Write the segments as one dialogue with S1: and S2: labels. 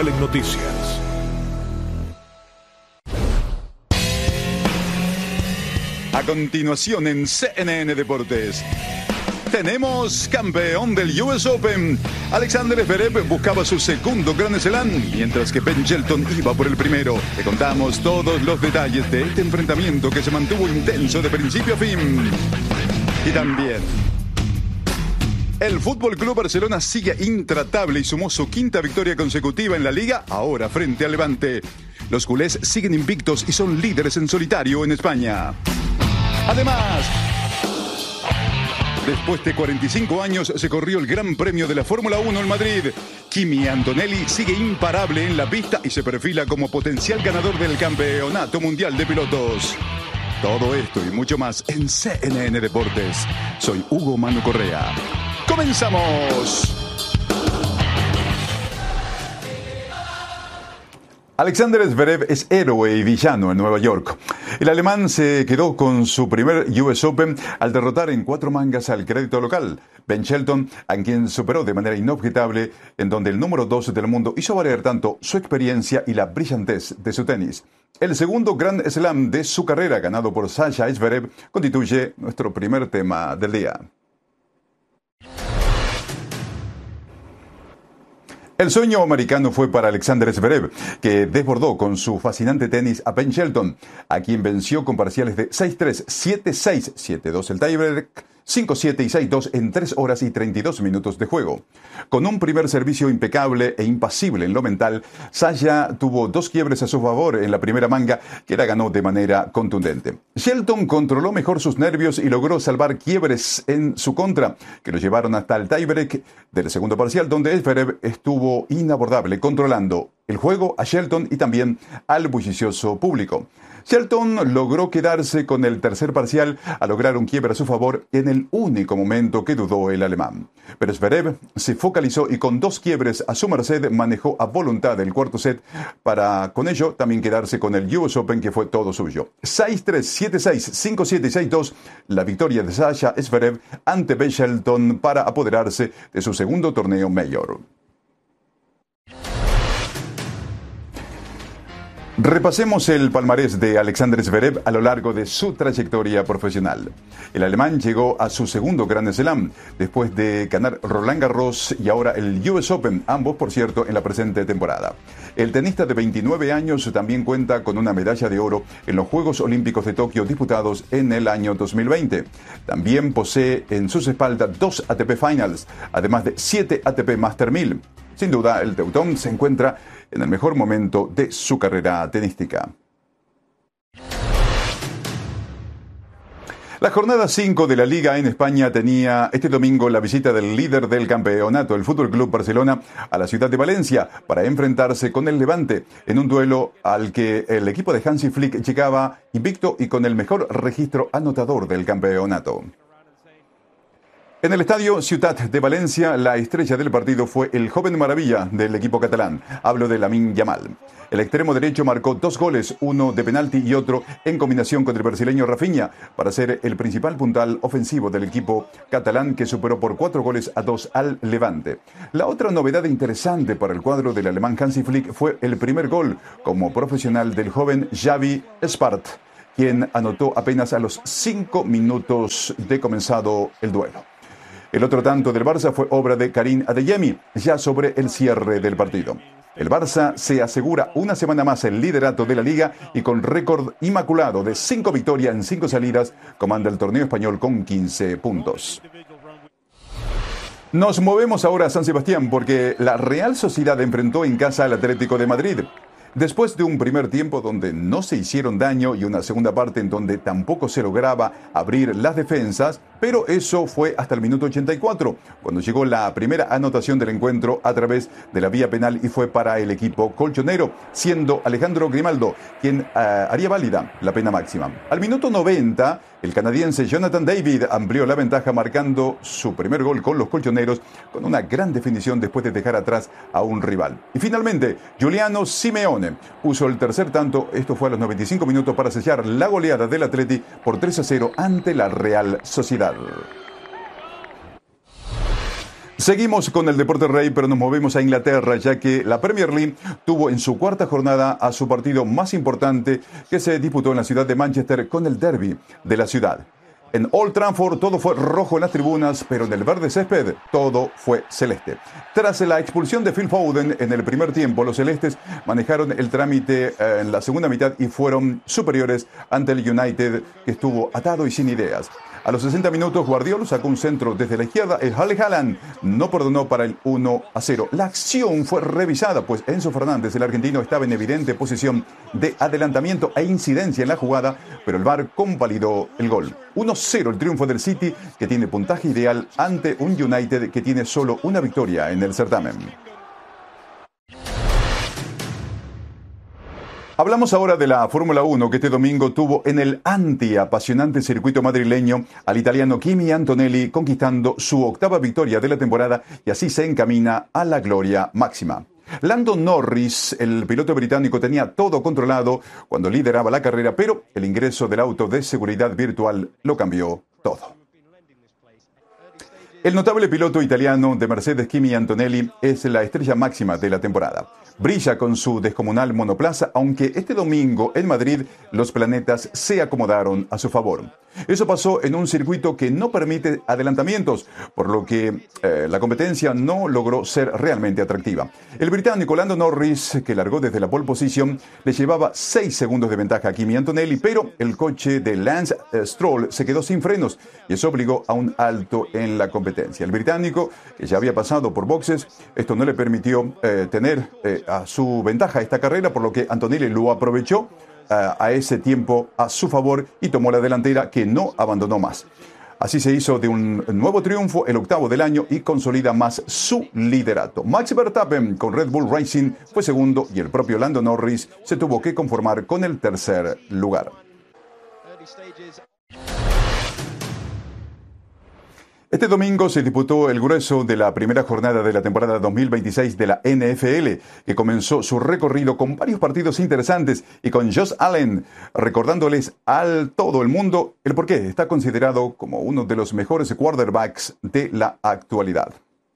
S1: Mundial en Noticias.
S2: A continuación en CNN Deportes, tenemos campeón del US Open. Alexander Zverev buscaba su segundo Grand Slam, mientras que Ben Shelton iba por el primero. Te contamos todos los detalles de este enfrentamiento que se mantuvo intenso de principio a fin. Y también, el Fútbol Club Barcelona sigue intratable y sumó su quinta victoria consecutiva en la Liga, ahora frente al Levante. Los culés siguen invictos y son líderes en solitario en España. Además, después de 45 años se corrió el Gran Premio de la Fórmula 1 en Madrid. Kimi Antonelli sigue imparable en la pista y se perfila como potencial ganador del Campeonato Mundial de Pilotos. Todo esto y mucho más en CNN Deportes. Soy Hugo Manu Correa. ¡Comenzamos! Alexander Zverev es héroe y villano en Nueva York. El alemán se quedó con su primer US Open al derrotar en 4 mangas al crédito local, Ben Shelton, a quien superó de manera inobjetable, en donde el número 2 del mundo hizo valer tanto su experiencia y la brillantez de su tenis. El segundo Grand Slam de su carrera, ganado por Sasha Zverev, constituye nuestro primer tema del día. El sueño americano fue para Alexander Zverev, que desbordó con su fascinante tenis a Ben Shelton, a quien venció con parciales de 6-3, 7-6, 7-2 el tiebreak, 5-7 y 6-2 en 3 horas y 32 minutos de juego. Con un primer servicio impecable e impasible en lo mental, Sasha tuvo 2 quiebres a su favor en la primera manga, que la ganó de manera contundente. Shelton controló mejor sus nervios y logró salvar quiebres en su contra, que lo llevaron hasta el tiebreak del segundo parcial, donde Zverev estuvo inabordable, controlando el juego a Shelton y también al bullicioso público. Shelton logró quedarse con el tercer parcial a lograr un quiebre a su favor en el único momento que dudó el alemán. Pero Zverev se focalizó y con 2 quiebres a su merced manejó a voluntad el cuarto set para con ello también quedarse con el US Open, que fue todo suyo. 6-3, 7-6, 5-7 y 6-2, la victoria de Sasha Zverev ante Ben Shelton para apoderarse de su segundo torneo mayor. Repasemos el palmarés de Alexander Zverev a lo largo de su trayectoria profesional. El alemán llegó a su segundo Grand Slam, después de ganar Roland Garros y ahora el US Open, ambos, por cierto, en la presente temporada. El tenista de 29 años también cuenta con una medalla de oro en los Juegos Olímpicos de Tokio disputados en el año 2020. También posee en sus espaldas 2 ATP Finals, además de 7 ATP Master 1000. Sin duda, el teutón se encuentra en el mejor momento de su carrera tenística. La jornada 5 de la Liga en España tenía este domingo la visita del líder del campeonato, el Fútbol Club Barcelona, a la ciudad de Valencia para enfrentarse con el Levante en un duelo al que el equipo de Hansi Flick llegaba invicto y con el mejor registro anotador del campeonato. En el estadio Ciutat de Valencia, la estrella del partido fue el joven maravilla del equipo catalán. Hablo de Lamine Yamal. El extremo derecho marcó 2 goles, uno de penalti y otro en combinación con el brasileño Rafinha, para ser el principal puntal ofensivo del equipo catalán, que superó por 4-2 al Levante. La otra novedad interesante para el cuadro del alemán Hansi Flick fue el primer gol como profesional del joven Xavi Espart, quien anotó apenas a los 5 minutos de comenzado el duelo. El otro tanto del Barça fue obra de Karim Adeyemi, ya sobre el cierre del partido. El Barça se asegura una semana más el liderato de la Liga y con récord inmaculado de 5 victorias en 5 salidas, comanda el torneo español con 15 puntos. Nos movemos ahora a San Sebastián porque la Real Sociedad enfrentó en casa al Atlético de Madrid. Después de un primer tiempo donde no se hicieron daño y una segunda parte en donde tampoco se lograba abrir las defensas, pero eso fue hasta el minuto 84, cuando llegó la primera anotación del encuentro a través de la vía penal y fue para el equipo colchonero, siendo Alejandro Grimaldo quien haría válida la pena máxima. Al minuto 90, el canadiense Jonathan David amplió la ventaja marcando su primer gol con los colchoneros con una gran definición después de dejar atrás a un rival. Y finalmente, Giuliano Simeone puso el tercer tanto, esto fue a los 95 minutos para sellar la goleada del Atleti por 3-0 ante la Real Sociedad. Seguimos con el deporte rey, pero nos movemos a Inglaterra, ya que la Premier League tuvo en su cuarta jornada a su partido más importante, que se disputó en la ciudad de Manchester con el derbi de la ciudad. En Old Trafford todo fue rojo en las tribunas, pero en el verde césped todo fue celeste. Tras la expulsión de Phil Foden en el primer tiempo, los celestes manejaron el trámite en la segunda mitad y fueron superiores ante el United, que estuvo atado y sin ideas. A los 60 minutos, Guardiola sacó un centro desde la izquierda. El Haaland no perdonó para el 1-0. La acción fue revisada, pues Enzo Fernández, el argentino, estaba en evidente posición de adelantamiento e incidencia en la jugada, pero el VAR convalidó el gol. 1-0 el triunfo del City, que tiene puntaje ideal ante un United que tiene solo una victoria en el certamen. Hablamos ahora de la Fórmula 1 que este domingo tuvo en el apasionante circuito madrileño al italiano Kimi Antonelli conquistando su octava victoria de la temporada y así se encamina a la gloria máxima. Lando Norris, el piloto británico, tenía todo controlado cuando lideraba la carrera, pero el ingreso del auto de seguridad virtual lo cambió todo. El notable piloto italiano de Mercedes, Kimi Antonelli, es la estrella máxima de la temporada. Brilla con su descomunal monoplaza, aunque este domingo en Madrid los planetas se acomodaron a su favor. Eso pasó en un circuito que no permite adelantamientos, por lo que la competencia no logró ser realmente atractiva. El británico Lando Norris, que largó desde la pole position, le llevaba 6 segundos de ventaja a Kimi Antonelli, pero el coche de Lance Stroll se quedó sin frenos y eso obligó a un alto en la competencia. El británico, que ya había pasado por boxes, esto no le permitió tener a su ventaja esta carrera, por lo que Antonelli lo aprovechó a ese tiempo a su favor y tomó la delantera, que no abandonó más. Así se hizo de un nuevo triunfo, el octavo del año, y consolida más su liderato. Max Verstappen con Red Bull Racing fue segundo y el propio Lando Norris se tuvo que conformar con el tercer lugar. Este domingo se disputó el grueso de la primera jornada de la temporada 2026 de la NFL, que comenzó su recorrido con varios partidos interesantes y con Josh Allen recordándoles a todo el mundo el por qué está considerado como uno de los mejores quarterbacks de la actualidad.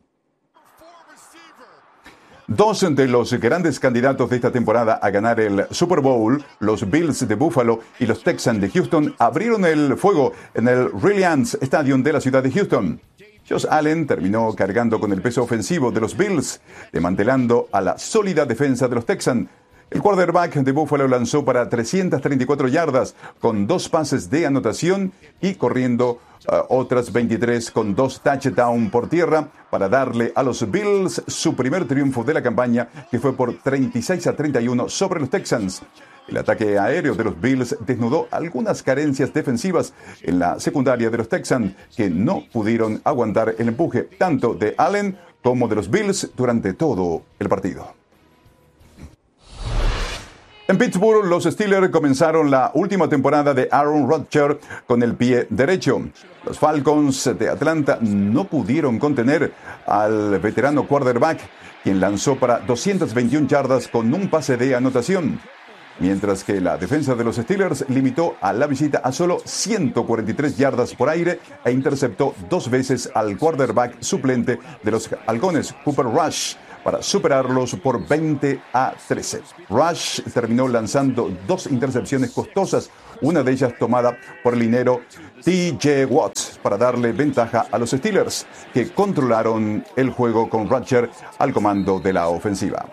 S2: Dos de los grandes candidatos de esta temporada a ganar el Super Bowl, los Bills de Buffalo y los Texans de Houston, abrieron el fuego en el Reliance Stadium de la ciudad de Houston. Josh Allen terminó cargando con el peso ofensivo de los Bills, desmantelando a la sólida defensa de los Texans. El quarterback de Buffalo lanzó para 334 yardas con 2 pases de anotación y corriendo otras 23 con 2 touchdowns por tierra para darle a los Bills su primer triunfo de la campaña, que fue por 36-31 sobre los Texans. El ataque aéreo de los Bills desnudó algunas carencias defensivas en la secundaria de los Texans, que no pudieron aguantar el empuje tanto de Allen como de los Bills durante todo el partido. En Pittsburgh, los Steelers comenzaron la última temporada de Aaron Rodgers con el pie derecho. Los Falcons de Atlanta no pudieron contener al veterano quarterback, quien lanzó para 221 yardas con un pase de anotación, mientras que la defensa de los Steelers limitó a la visita a solo 143 yardas por aire e interceptó 2 veces al quarterback suplente de los Halcones, Cooper Rush, para superarlos por 20-13. Rush terminó lanzando 2 intercepciones costosas, una de ellas tomada por el liniero T.J. Watts para darle ventaja a los Steelers, que controlaron el juego con Rodgers al comando de la ofensiva.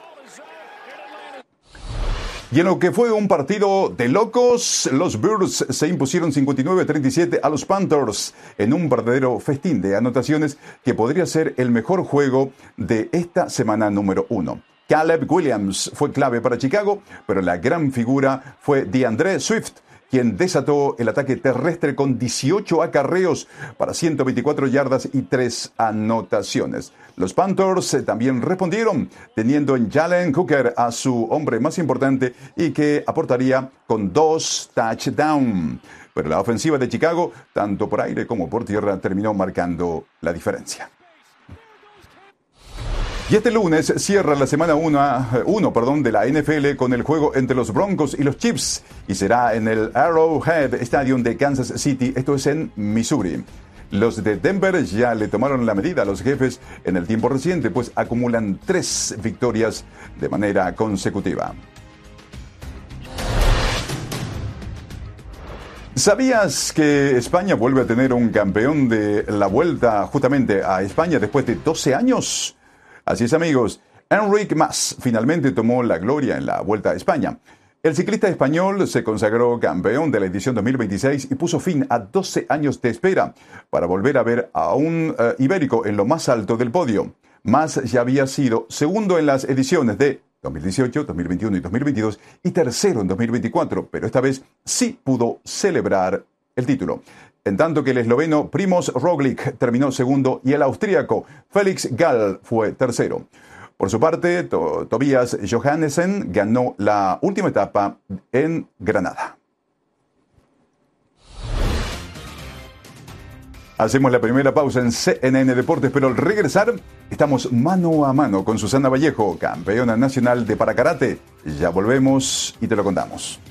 S2: Y en lo que fue un partido de locos, los Birds se impusieron 59-37 a los Panthers en un verdadero festín de anotaciones que podría ser el mejor juego de esta semana número 1. Caleb Williams fue clave para Chicago, pero la gran figura fue DeAndre Swift, quien desató el ataque terrestre con 18 acarreos para 124 yardas y 3 anotaciones. Los Panthers también respondieron, teniendo en Jalen Hooker a su hombre más importante y que aportaría con 2 touchdowns. Pero la ofensiva de Chicago, tanto por aire como por tierra, terminó marcando la diferencia. Y este lunes cierra la semana 1 de la NFL con el juego entre los Broncos y los Chiefs, y será en el Arrowhead Stadium de Kansas City, esto es en Missouri. Los de Denver ya le tomaron la medida a los jefes en el tiempo reciente, pues acumulan 3 victorias de manera consecutiva. ¿Sabías que España vuelve a tener un campeón de la Vuelta justamente a España después de 12 años? Así es, amigos. Enric Mas finalmente tomó la gloria en la Vuelta a España. El ciclista español se consagró campeón de la edición 2026 y puso fin a 12 años de espera para volver a ver a un ibérico en lo más alto del podio. Mas ya había sido segundo en las ediciones de 2018, 2021 y 2022 y tercero en 2024, pero esta vez sí pudo celebrar el título. En tanto que el esloveno Primož Roglič terminó segundo y el austríaco Felix Gall fue tercero. Por su parte, Tobias Johannessen ganó la última etapa en Granada. Hacemos la primera pausa en CNN Deportes, pero al regresar estamos mano a mano con Susana Vallejo, campeona nacional de parakarate. Ya volvemos y te lo contamos.